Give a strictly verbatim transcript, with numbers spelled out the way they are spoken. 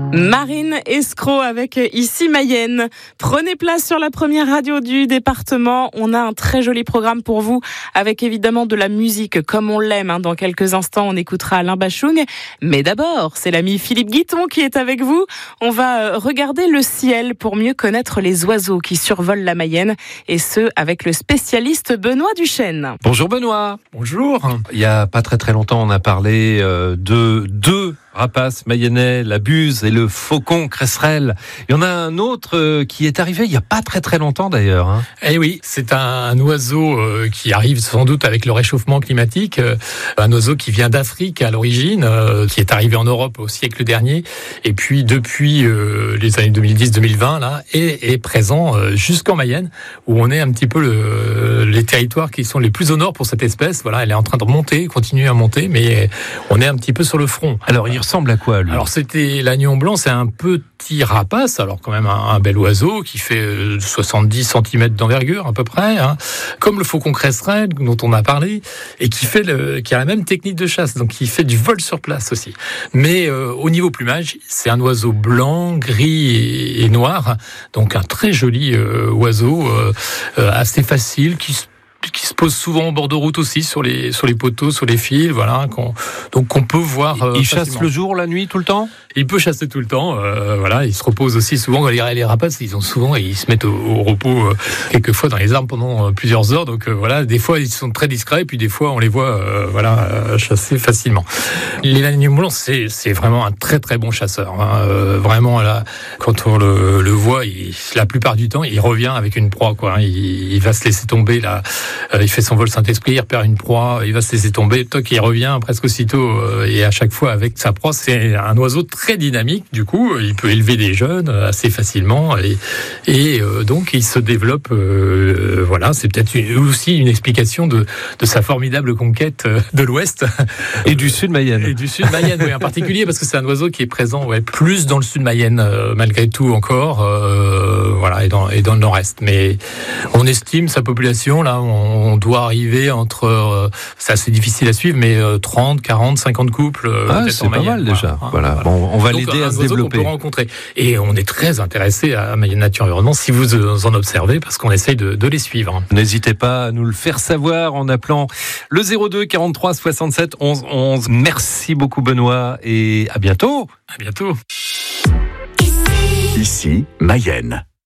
Marine Escroc avec Ici Mayenne. Prenez place sur la première radio du département. On a un très joli programme pour vous avec évidemment de la musique comme on l'aime. Dans quelques instants, on écoutera Alain Bachung. Mais d'abord, c'est l'ami Philippe Guiton qui est avec vous. On va regarder le ciel pour mieux connaître les oiseaux qui survolent la Mayenne. Et ce, avec le spécialiste Benoît Duchesne. Bonjour Benoît. Bonjour. Il y a pas très très longtemps, on a parlé de deux rapaces mayennais, la buse et le faucon cresserelle. Il y en a un autre qui est arrivé il n'y a pas très très longtemps d'ailleurs. Hein. Eh oui, c'est un oiseau qui arrive sans doute avec le réchauffement climatique, un oiseau qui vient d'Afrique à l'origine, qui est arrivé en Europe au siècle dernier, et puis depuis les années deux mille dix deux mille vingt là, est, est présent jusqu'en Mayenne, où on est un petit peu le, les territoires qui sont les plus au nord pour cette espèce. Voilà, elle est en train de monter, continuer à monter, mais on est un petit peu sur le front. Alors il ressemble à quoi lui ? Alors c'était l'agneau blanc, c'est un petit rapace, alors quand même un, un bel oiseau qui fait soixante-dix centimètres d'envergure à peu près, hein, comme le faucon cresserelle dont on a parlé, et qui fait le, qui a la même technique de chasse, donc qui fait du vol sur place aussi. Mais euh, au niveau plumage, c'est un oiseau blanc, gris et, et noir, donc un très joli euh, oiseau, euh, euh, assez facile, qui se qui se pose souvent au bord de route aussi, sur les sur les poteaux, sur les fils, voilà. Qu'on, donc qu'on peut voir. Euh, il facilement. chasse le jour, la nuit, tout le temps. Il peut chasser tout le temps, euh, voilà. Il se repose aussi souvent. Les, les rapaces, ils ont souvent, ils se mettent au, au repos euh, quelquefois dans les arbres pendant euh, plusieurs heures. Donc euh, voilà, des fois ils sont très discrets, puis des fois on les voit, euh, voilà, euh, chasser facilement. L'agneau blanc, c'est c'est vraiment un très très bon chasseur. Hein. Euh, vraiment là, quand on le, le voit, il, la plupart du temps, il revient avec une proie, quoi. Hein. Il, il va se laisser tomber là. Euh, il fait son vol Saint-Esprit, il repère une proie, il va se laisser tomber, toc, il revient presque aussitôt, euh, et à chaque fois avec sa proie. C'est un oiseau très dynamique, du coup, il peut élever des jeunes assez facilement, et, et euh, donc il se développe, euh, voilà, c'est peut-être une, aussi une explication de, de sa formidable conquête de l'Ouest. Et du sud Mayenne. Et du sud Mayenne, oui, en particulier, parce que c'est un oiseau qui est présent, ouais, plus dans le sud Mayenne, euh, malgré tout encore, euh, voilà, et dans, et dans le nord-est. Mais on estime sa population, là, on On doit arriver entre, euh, c'est assez difficile à suivre, mais euh, trente, quarante, cinquante couples. Euh, ah, c'est pas Mayenne, mal déjà. Voilà. Voilà. Bon, on va donc, l'aider à se développer. Qu'on peut rencontrer. Et on est très intéressé à Mayenne Nature Environnement si vous en observez, parce qu'on essaye de, de les suivre. N'hésitez pas à nous le faire savoir en appelant le zéro deux quarante-trois soixante-sept onze onze. Merci beaucoup Benoît et à bientôt. À bientôt. Ici Mayenne.